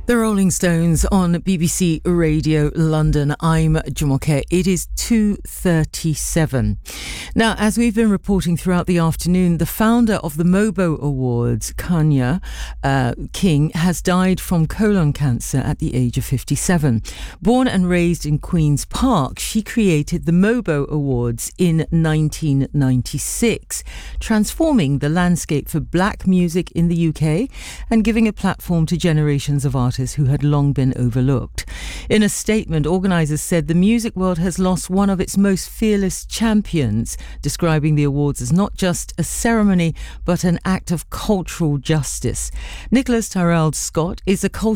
The Rolling Stones on BBC Radio London. I'm Jumoke. It is 2:37. Now, as we've been reporting throughout the afternoon, the founder of the MOBO Awards, Kanya King, has died from colon cancer at the age of 57. Born and raised in Queen's Park, she created the MOBO Awards in 1996, transforming the landscape for black music in the UK and giving a platform to generations of artists who had long been overlooked. In a statement, organisers said the music world has lost one of its most fearless champions, describing the awards as not just a ceremony but an act of cultural justice. Nicholas Tyrrell Scott is a cultural